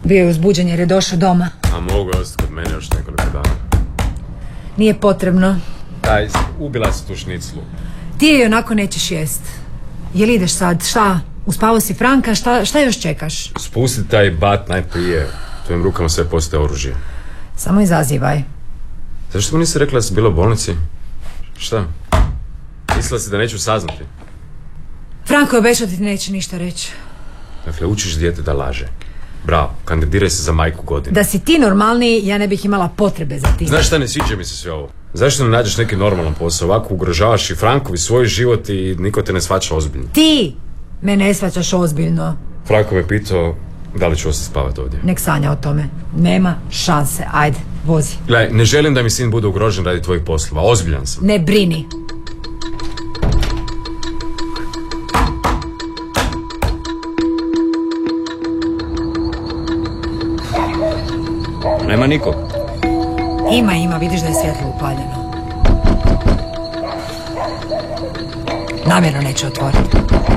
Bio je uzbuđen jer je došao doma. A mogu ostati kod mene još nekoliko dana. Nije potrebno. Daj, ubila si tu šniclu. Ti je onako nećeš jest. Jel ideš sad? Šta? Uspavao si Franka? Šta još čekaš? Spusti taj bat najprije. Tvojim rukama sve postaje oružje. Samo izazivaj. Zašto mu nisi rekla da si bila u bolnici? Šta? Mislila si da neću saznati? Franko je obećao da ti neće ništa reći. Dakle, učiš dijete da laže. Bravo, kandidiraj se za majku godine. Da si ti normalniji, ja ne bih imala potrebe za ti. Znaš šta, ne sviđa mi se sve ovo. Zašto ne nađeš neki normalan posao? Ovako ugrožavaš i Frankovi svoj život i niko te ne shvaća ozbiljno. Ti me ne shvaćaš ozbiljno. Franko me pitao da li ću ostati spavati ovdje. Nek sanja o tome. Nema šanse. Ajde, vozi. Gledaj, ne želim da mi sin bude ugrožen radi tvojih poslova. Ozbiljan sam. Ne brini. Nema nikog. Ima, vidiš da je svjetlo upaljeno. Namjerno neću otvoriti.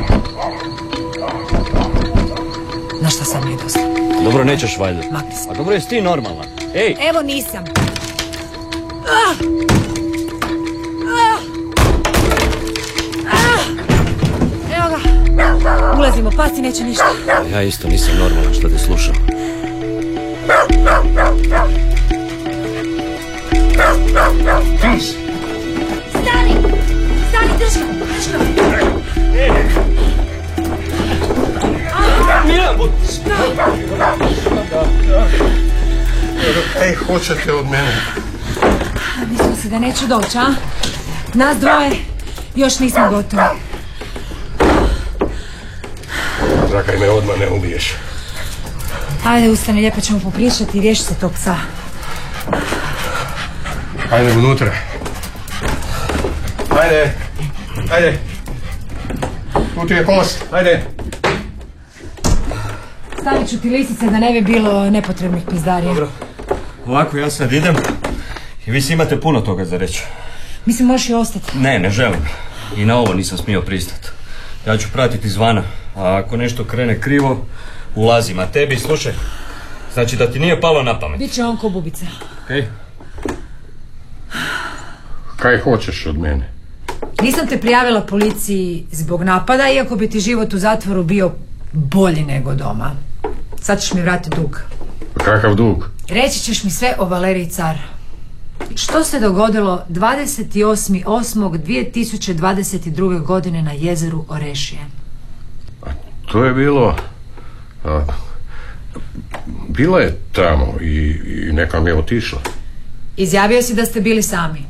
Na šta sad mi je dosta? Dobro, nećeš valjda. Makni se. A dobro, jesi ti normalna? Ej! Evo nisam. Evo ga. Ulazimo, pasti neće ništa. Ja isto nisam normalan što te slušam. Stani, drži ga. Ej, hoćete od mene? Mislila si da neću doći, a? Nas dvoje još nismo gotovi. Zakaj me odmah ne ubiješ? Ajde, ustani, lijepo ćemo popričati i riješi se tog psa. Ajde unutra. Ajde. Tu ti je kost, ajde. Stavit ću ti lisice da ne bi bilo nepotrebnih pizdarija. Dobro. Ovako, ja sad idem i vi si imate puno toga za reći. Mislim, možeš i ostati. Ne želim. I na ovo nisam smio pristati. Ja ću pratiti izvana, a ako nešto krene krivo, ulazim. A tebi, slušaj, znači da ti nije palo na pamet. Biće on ko bubica. Okej. Kaj hoćeš od mene? Nisam te prijavila policiji zbog napada, iako bi ti život u zatvoru bio bolji nego doma. Sad ćeš mi vratiti dug. Kakav dug? Reći ćeš mi sve o Valeriji Car. Što se dogodilo 28.8.2022. godine na jezeru Orešije? To je bilo... bila je tamo i nekam je otišla. Izjavio si da ste bili sami.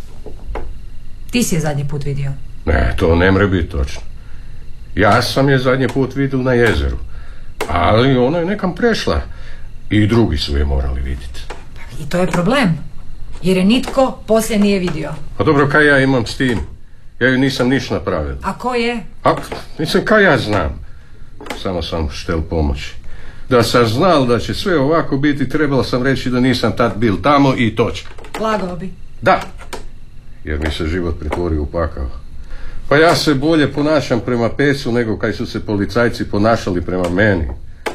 Ti si je zadnji put vidio. Ne, to ne mre biti točno. Ja sam je zadnji put vidio na jezeru. Ali ona je nekam prešla. I drugi su je morali vidjeti. I to je problem. Jer je nitko poslije nije vidio. Pa dobro, kaj ja imam s tim? Ja ju nisam niš napravio. A ko je? A, mislim, kaj ja znam? Samo sam štel pomoći. Da sam znal da će sve ovako biti, trebalo sam reći da nisam tad bil tamo i točka. Lagao bi. Da, jer mi se život pretvorio u pakao. Pa ja se bolje ponašam prema pecu nego kaj su se policajci ponašali prema meni.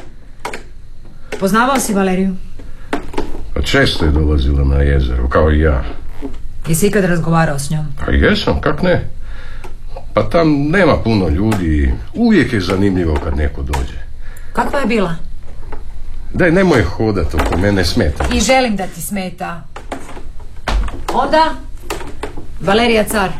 Poznavao si Valeriju? Pa često je dolazila na jezero, kao i ja. Jesi ikad razgovarao s njom? Pa jesam, kak ne? Pa tam nema puno ljudi i uvijek je zanimljivo kad neko dođe. Kakva je bila? Daj, nemoj hodat oko mene, smeta. I želim da ti smeta. Onda, Valerija Car.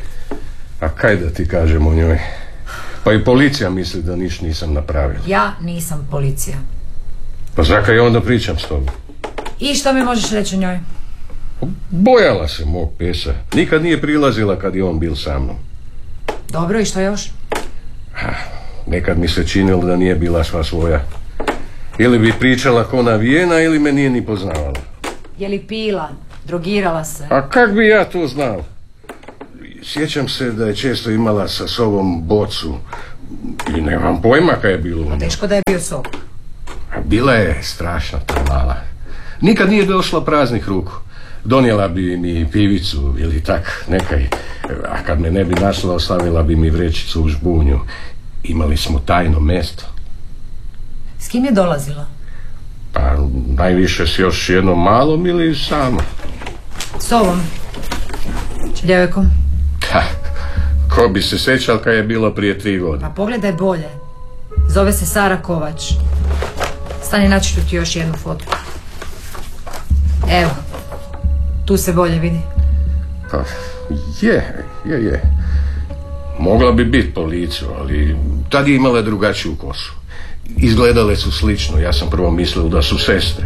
A kaj da ti kažem o njoj? Pa i policija misli da niš nisam napravio. Ja nisam policija. Pa zakaj onda pričam s tobom? I što mi možeš reći o njoj? Bojala se mog pesa. Nikad nije prilazila kad je on bil sa mnom. Dobro, i što još? Nekad mi se činilo da nije bila sva svoja. Ili bi pričala ko navijena ili me nije ni poznavala. Je li pila? Drogirala se? A kak bi ja to znao? Sjećam se da je često imala sa sobom bocu. I nemam pojma kaj je bilo. A teško da je bio sok. A bila je strašna ta mala. Nikad nije došla praznih ruku. Donijela bi mi pivicu ili tak nekaj. A kad me ne bi našla, ostavila bi mi vrećicu u žbunju. Imali smo tajno mjesto. S kim je dolazila? Najviše s još jednom malom ili samo? S ovom. Če djevojkom? Ha, ko bi se sjećal kad je bilo prije 3 godine? Pa pogledaj bolje. Zove se Sara Kovač. Stani, naći ću ti još jednu fotku. Evo. Tu se bolje vidi. Pa, je. Mogla bi biti po licu, ali tad je imala drugačiju kosu. Izgledale su slično, ja sam prvo mislio da su sestre.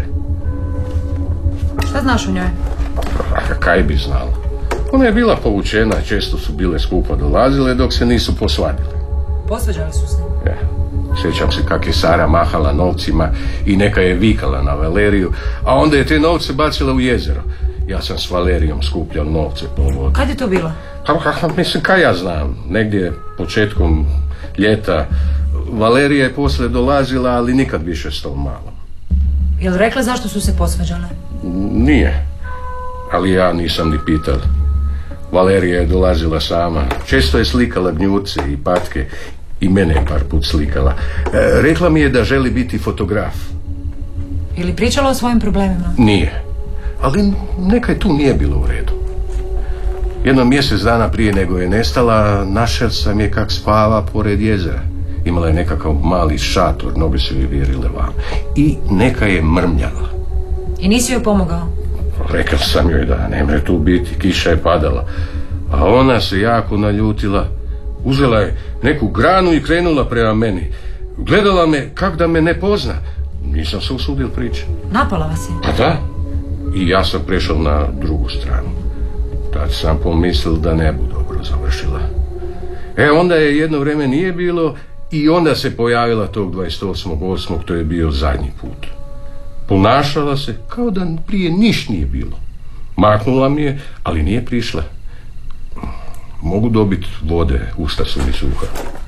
Šta znaš o njoj? A kaj bi znala? Ona je bila povučena, često su bile skupo dolazile dok se nisu posvadile. Posvađali su se? Ja. Sjećam se kak je Sara mahala novcima i neka je vikala na Valeriju, a onda je te novce bacila u jezero. Ja sam s Valerijom skupljao novce po vodi. Kad je to bilo? Mislim, kaj ja znam, negdje početkom ljeta. Valerija je poslije dolazila, ali nikad više s tom malom. Jel rekla zašto su se posvađale? Nije, ali ja nisam ni pital. Valerija je dolazila sama, često je slikala gnjuce i patke i mene je par put slikala. Rekla mi je da želi biti fotograf. Ili pričala o svojim problemima? Nije, ali nekaj tu nije bilo u redu. Jedno mjesec dana prije nego je nestala, našel sam je kak spava pored jezera. Imala je nekakav mali šator, noge su joj vjerile vam. I neka je mrmljala. I nisi joj pomogao? Rekao sam joj da ne može tu biti, kiša je padala. A ona se jako naljutila. Uzela je neku granu i krenula prema meni. Gledala me kak da me ne pozna. Nisam se usudio pričati. Napala vas je? Pa da. I ja sam prešao na drugu stranu. Tad sam pomislil da ne bu dobro završila. Onda je jedno vrijeme nije bilo i onda se pojavila tog 28.8. To je bio zadnji put. Ponašala se kao da prije niš nije bilo. Maknula mi je, ali nije prišla. Mogu dobiti vode, usta su mi suha.